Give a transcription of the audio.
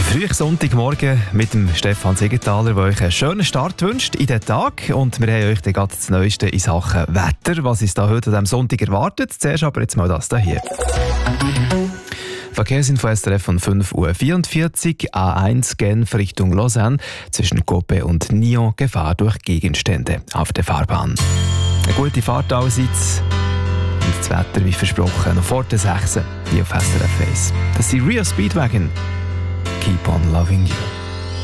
Früh Sonntagmorgen mit dem Stefan Siegenthaler, der euch einen schönen Start wünscht in den Tag. Und wir haben euch dann gerade das Neueste in Sachen Wetter, was uns da heute an diesem Sonntag erwartet. Zuerst aber jetzt mal das hier. Verkehrsinfo SRF von 5:44 Uhr, A1 Genf Richtung Lausanne, zwischen Coppe und Nyon, Gefahr durch Gegenstände auf der Fahrbahn. Eine gute Fahrt allseits. Und das Wetter, wie versprochen, noch vor der 6 hier auf SRF 1. Das sind Rio Speedwagon. Keep on loving you.